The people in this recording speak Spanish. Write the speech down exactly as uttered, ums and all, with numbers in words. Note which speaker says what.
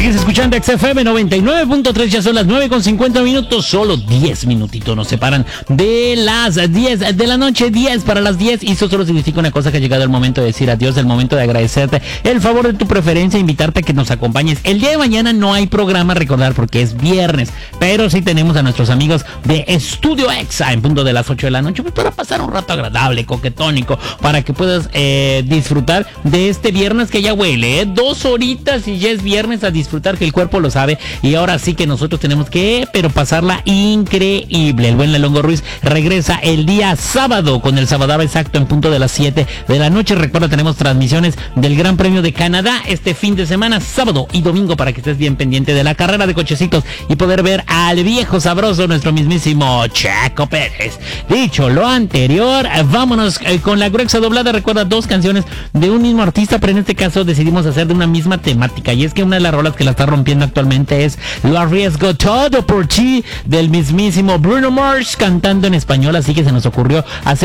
Speaker 1: Sigues escuchando X F M noventa y nueve punto tres, ya son las nueve con cincuenta minutos, solo diez minutitos nos separan de las diez de la noche, diez para las diez, y eso solo significa una cosa, que ha llegado el momento de decir adiós, el momento de agradecerte el favor de tu preferencia, invitarte a que nos acompañes. El día de mañana no hay programa, recordar, porque es viernes, pero sí tenemos a nuestros amigos de Estudio Exa en punto de las ocho de la noche, pues para pasar un rato agradable, coquetónico, para que puedas eh, disfrutar de este viernes que ya huele, ¿eh? Dos horitas y ya es viernes, a disfrutar, que el cuerpo lo sabe, y ahora sí que nosotros tenemos que, pero pasarla increíble. El buen Lelongo Ruiz regresa el día sábado con el Sabadaba exacto en punto de las siete de la noche. Recuerda, tenemos transmisiones del Gran Premio de Canadá este fin de semana, sábado y domingo, para que estés bien pendiente de la carrera de cochecitos y poder ver al viejo sabroso, nuestro mismísimo Checo Pérez. Dicho lo anterior, vámonos con la gruesa doblada. Recuerda, dos canciones de un mismo artista, pero en este caso decidimos hacer de una misma temática, y es que una de las rolas que la está rompiendo actualmente es Lo Arriesgo Todo por Ti, del mismísimo Bruno Mars, cantando en español, así que se nos ocurrió hacer